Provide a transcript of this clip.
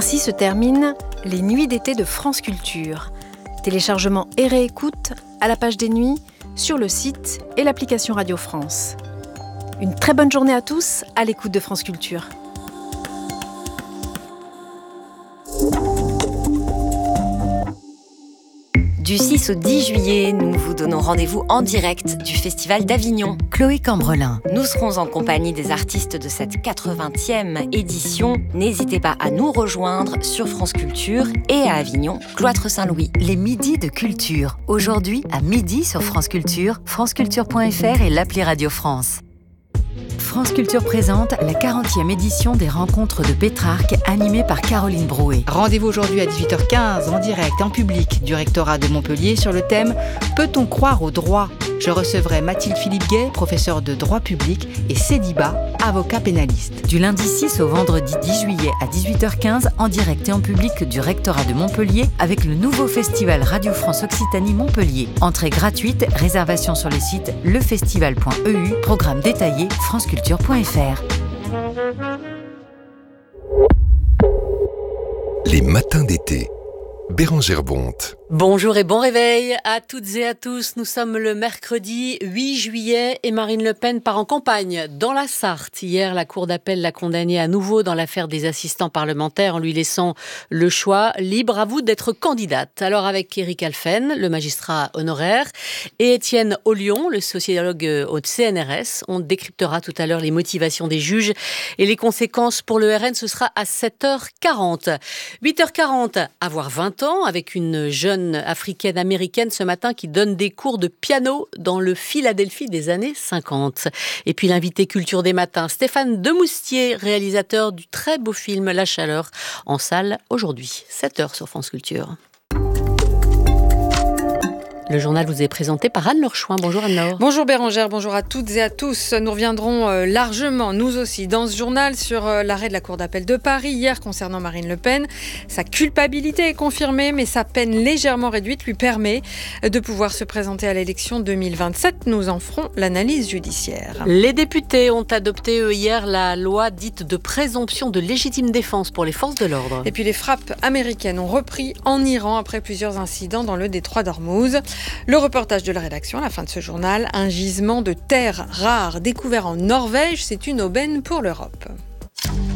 Ainsi se terminent les nuits d'été de France Culture. Téléchargement et réécoute à la page des nuits, sur le site et l'application Radio France. Une très bonne journée à tous à l'écoute de France Culture. Du 6 au 10 juillet, nous vous donnons rendez-vous en direct du Festival d'Avignon. Chloé Cambrelin. Nous serons en compagnie des artistes de cette 80e édition. N'hésitez pas à nous rejoindre sur France Culture et à Avignon, Cloître Saint-Louis. Les midis de culture. Aujourd'hui, à midi sur France Culture, franceculture.fr et l'appli Radio France. France Culture présente la 40e édition des rencontres de Pétrarque animée par Caroline Brouet. Rendez-vous aujourd'hui à 18h15 en direct, en public, du rectorat de Montpellier sur le thème « Peut-on croire au droit ?» Je recevrai Mathilde Philippe-Gay, professeure de droit public, et Cédiba, avocat pénaliste. Du lundi 6 au vendredi 10 juillet à 18h15 en direct et en public du rectorat de Montpellier avec le nouveau festival Radio France Occitanie Montpellier. Entrée gratuite, réservation sur les sites lefestival.eu, programme détaillé franceculture.fr. Les matins d'été. Bérengère Bonte. Bonjour et bon réveil à toutes et à tous. Nous sommes le mercredi 8 juillet et Marine Le Pen part en campagne dans la Sarthe. Hier, la Cour d'appel l'a condamnée à nouveau dans l'affaire des assistants parlementaires en lui laissant le choix. Libre à vous d'être candidate. Alors avec Éric Alphen, le magistrat honoraire, et Étienne Ollion, le sociologue au CNRS, on décryptera tout à l'heure les motivations des juges et les conséquences pour le RN. Ce sera à 7h40. 8h40, avoir 20 ans avec une jeune africaine-américaine ce matin qui donne des cours de piano dans le Philadelphie des années 50. Et puis l'invité culture des matins, Stéphane Demoustier, réalisateur du très beau film La Chaleur, en salle aujourd'hui, 7h sur France Culture. Le journal vous est présenté par Anne-Laure Chouin. Bonjour Anne-Laure. Bonjour Bérengère, bonjour à toutes et à tous. Nous reviendrons largement, nous aussi, dans ce journal sur l'arrêt de la Cour d'appel de Paris hier concernant Marine Le Pen. Sa culpabilité est confirmée, mais sa peine légèrement réduite lui permet de pouvoir se présenter à l'élection 2027. Nous en ferons l'analyse judiciaire. Les députés ont adopté hier la loi dite de présomption de légitime défense pour les forces de l'ordre. Et puis les frappes américaines ont repris en Iran après plusieurs incidents dans le détroit d'Ormuz. Le reportage de la rédaction à la fin de ce journal, un gisement de terres rares découvert en Norvège, c'est une aubaine pour l'Europe.